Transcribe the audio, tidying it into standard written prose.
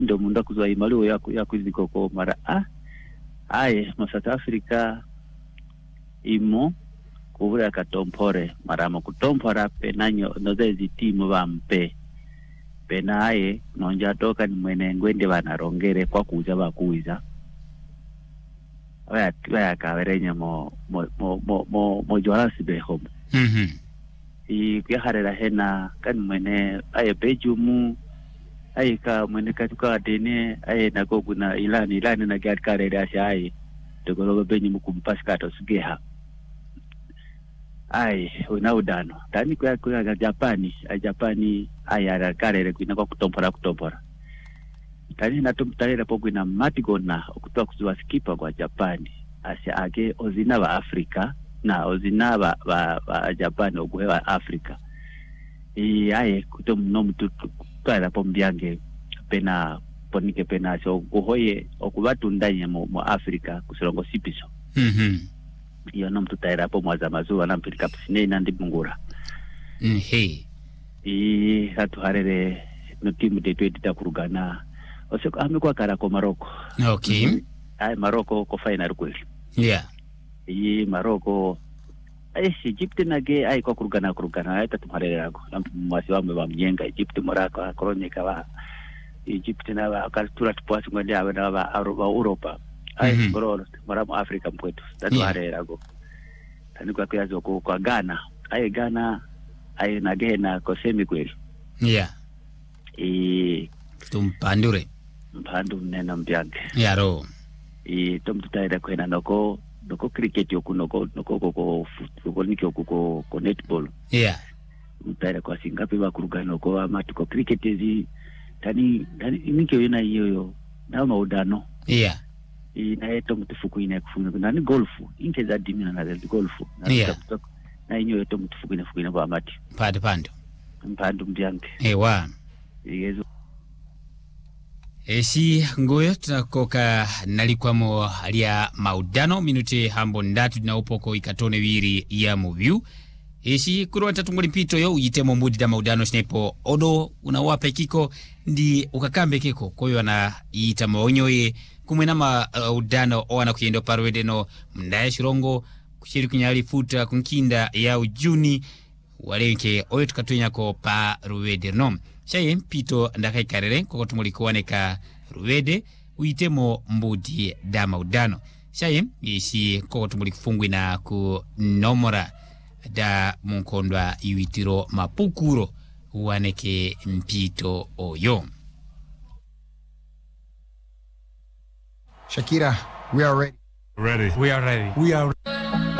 ndo munda kuzwa imaliwo ya kuziko ko mara aye mu South Africa imo kubura katompore mara mu kutompora penanyo nozezi timu bampe penaye nonja toka ni mwene ngwende banarongere kwa kuza bakuiza waya kaverenya mo Johannesburg homo kuyaharera hena kan mwene aye Bejumu aye ka mwene katuka dene aye nako kuna ilani na karere ashaye tokolo benyi mukumpasika to sugeha aye unaudano tani kwa Japani aye ara karere kuna kwa kutompora tani natumtarera pogwina matigona okutoa kuzuwa skipa kwa Japani asha age ozina ba Afrika na ozina ba Japani ogwewa Afrika aye kutomno mtutu twala pombyange pena ponike pena so gohoye okubatundanye mu Afrika kusilongo sipiso iyo no mtutaira po mwaza mazuwa na mpilika pisine na ndibungura hatuharere no timu detu edita kurugana oseko amekuwa karako Morocco. Okay. Ai Morocco ko final kweli. Yeah. Morocco Egypt nage ai ko kurugana ai tatumarere yako. Mwasi wambe bamyenga Egypt Morocco akronika ba Egypt na ba kaltura tupasi ngende awe na ba Europa. Ai bro mara Afrika mkwetu. Tatuharere yako. Tani kwa kiazo kwa Ghana. Ai Ghana ai nage na ko semi kweli. Yeah. Tumpandure mpandu mnena mbyange yaro tomtutaira kwena noko cricket yokunoko football nikyo ko netball mtaira kwa singapi bakurugana ko amatuko cricket ezi tani nikyo yona iyo na maudano na yeto mtufuku ina kufunga nani golf inke za dimina na golf na inyo yeto mtufuku ina ba amati mpandu mbyange ewa yezo esi ngoyo tunakoka nalikwamo alia maudano minute hambo ndatu na upoko ikatone wiri ya muvyu esi kuruwa tatunguli mpito yo ujitemo mbudi da maudano sinepo odo unawape kiko ndi ukakambe kiko koyo wana ita maonyoye kumwena maudano owana kuyendo parwede no mndaya shirongo kushiri kunyali futa kunkinda ya ujuni walenke oyo tukatunyako pa ruwede no chaye mpito ndakai karere koko tumulikuwaneka ruwede uitemo mbudi da maudano chaye isi koko tumulifungwi na ku nomora da munkondwa iwitiro mapukuro uwaneke mpito oyo. Shakira, we are ready. We are ready.